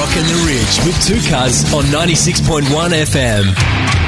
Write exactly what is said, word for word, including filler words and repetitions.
Rockin' the Ridge with Two Cuz on ninety-six point one F M.